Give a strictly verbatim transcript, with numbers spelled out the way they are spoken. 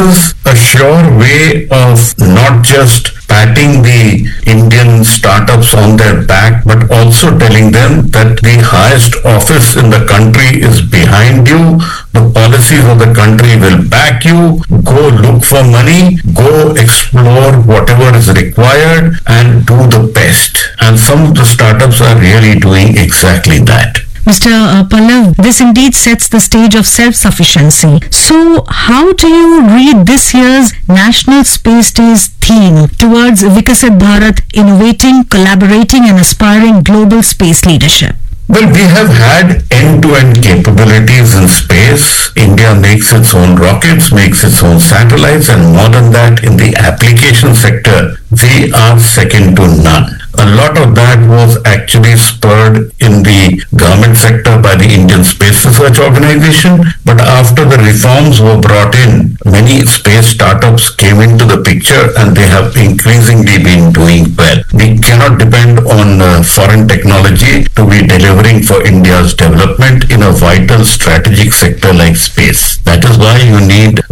is a sure way of not just patting the Indian startups on their back, but also telling them that the highest office in the country is behind you. The policies of the country will back you. Go look for money. Go explore whatever is required and do the best. And some of the startups are really doing exactly that. Mister Uh, Pallav, this indeed sets the stage of self-sufficiency. So, how do you read this year's National Space Day's theme towards Viksit Bharat, innovating, collaborating and aspiring global space leadership? Well, we have had end-to-end capabilities in space. India makes its own rockets, makes its own satellites, and more than that, in the application sector, we are second to none. A lot of that was actually spurred in the government sector by the Indian Space Research Organization, but after the reforms were brought in, many space startups came into the picture and they have increasingly been doing well. We cannot depend on uh, foreign technology to be delivering for India's development in a vital strategic sector like space. That is why you need